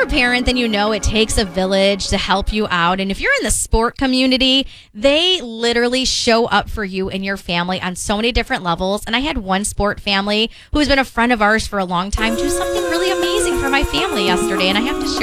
a parent, then you know it takes a village to help you out. And if you're in the sport community, they literally show up for you and your family on so many different levels. And I had one sport family who has been a friend of ours for a long time do something really amazing for my family yesterday, and I have to share